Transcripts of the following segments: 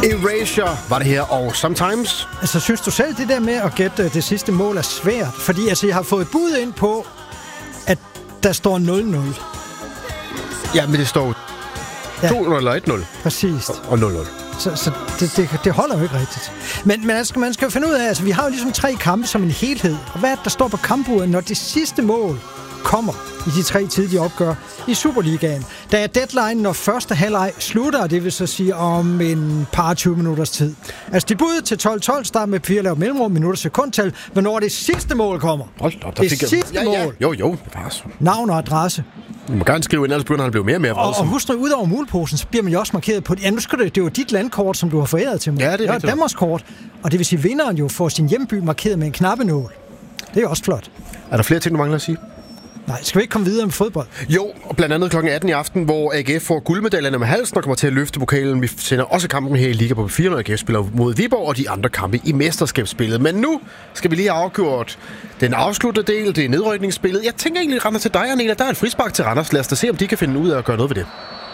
Erasure var det her, og Sometimes. Altså, synes du selv, det der med at gætte det sidste mål er svært? Fordi altså, jeg har fået bud ind på, at der står 0-0. Ja, men det står 2-0 eller 1-0. Præcis. Og 0-0. Så det holder jo ikke rigtigt. Men man skal jo finde ud af, altså vi har jo ligesom 3 kampe som en helhed. Og hvad er det, der står på kampuret, når det sidste mål kommer i de 3 tidlige opgør i Superligaen? Der er deadline, når første halvleg slutter, det vil så sige om en par 20 minutters tid. Altså debut til 12-12, start med 4 lavt mellemrum, minutter sekundtal, hvornår det sidste mål kommer. Hold op, det sidste mål. Jo. Navn og adresse. Du må gerne skrive ind, ellers begynder han at blive mere og mere voldsom. Og husk, ud over muleposen, så bliver man jo også markeret på det. Ja, nu skal det er jo dit landkort, som du har foræret til mig. Ja, det er Danmarks kort. Og det vil sige, at vinderen jo får sin hjemby markeret med en knappenål. Det er jo også flot. Er der flere ting, du mangler at sige? Nej, skal vi ikke komme videre med fodbold? Jo, og blandt andet kl. 18 i aften, hvor AGF får guldmedaljerne med halsen og kommer til at løfte pokalen. Vi sender også kampen her i Liga på 4, når AGF spiller mod Viborg og de andre kampe i mesterskabsspillet. Men nu skal vi lige have afgjort den afsluttede del, det er nedrykningsspillet. Jeg tænker egentlig, Randers til dig, Arnela. Der er et frispark til Randers. Lad os da se, om de kan finde ud af at gøre noget ved det.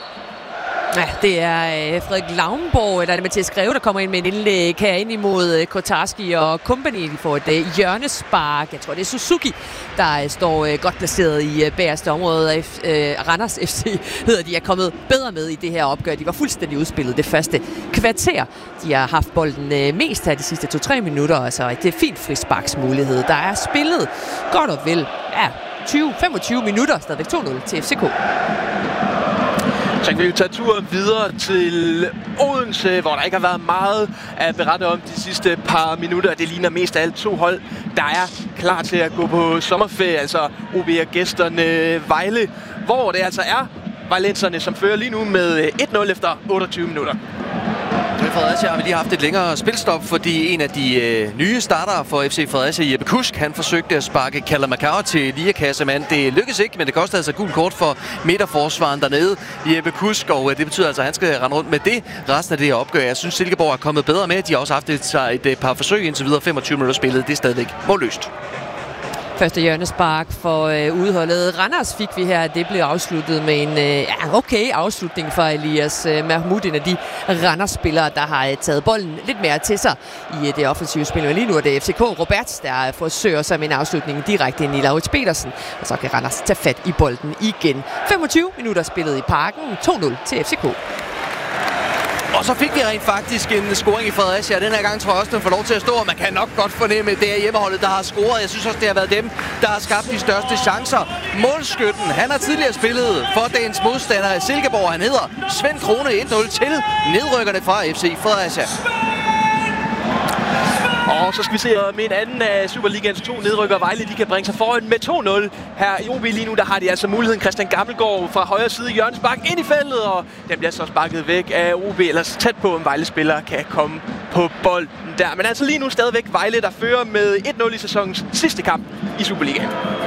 Ja, det er Frederik Lauenborg, eller er det Mathias Greve, der kommer ind med en indlæg her ind imod Kotarski og company. De får et hjørnespark. Jeg tror, det er Suzuki, der står godt placeret i bagerste område. Randers FC hedder de er kommet bedre med i det her opgør. De var fuldstændig udspillet det første kvarter. De har haft bolden mest her de sidste 2-3 minutter. Altså, det er fint frisparksmulighed. Der er spillet godt og vel 20-25 minutter. Stadigvæk 2-0 til FCK. Så kan vi jo tage turen videre til Odense, hvor der ikke har været meget at berette om de sidste par minutter. Det ligner mest af alt 2 hold, der er klar til at gå på sommerferie. Altså OB og gæsterne Vejle, hvor det altså er vejlenserne, som fører lige nu med 1-0 efter 28 minutter. Fredericia har vi lige haft et længere spilstop, fordi en af de nye startere for FC Fredericia, Jeppe Kusk, han forsøgte at sparke Kalle Macau til liakassemand. Det lykkedes ikke, men det kostede altså gult kort for midterforsvaren dernede, Jeppe Kusk, og det betyder altså, at han skal rende rundt med det resten af det her opgør. Jeg synes, Silkeborg er kommet bedre med. De har også haft et par forsøg indtil videre. 25 minutter spillet, det er stadigvæk målløst. Første hjørnespark for udholdet Randers fik vi her. Det blev afsluttet med en okay afslutning fra Elias Mahmoud, en af de Randers-spillere, der har taget bolden lidt mere til sig i det offensive spil. Men lige nu er det FCK Roberts, der forsøger sig med en afslutning direkte ind i Laurits Petersen. Og så kan Randers tage fat i bolden igen. 25 minutter spillet i parken. 2-0 til FCK. Og så fik vi rent faktisk en scoring i Fredericia. Den her gang tror jeg også, den får lov til at stå, og man kan nok godt fornemme, at det er hjemmeholdet, der har scoret. Jeg synes også, det har været dem, der har skabt de største chancer. Målskytten, han har tidligere spillet for dagens modstander Silkeborg. Han hedder Svend Krone. 1-0 til nedrykkerne fra FC Fredericia. Og så skal vi se med en anden af Superligaens 2 nedrykker. Vejle, de kan bringe sig foran med 2-0. Her i OB lige nu, der har de altså muligheden. Christian Gammelgaard fra højre side i hjørnespark ind i feltet, og den bliver så sparket væk af OB, ellers tæt på, en Vejle-spiller kan komme på bolden der. Men altså lige nu stadigvæk Vejle, der fører med 1-0 i sæsonens sidste kamp i Superligaen.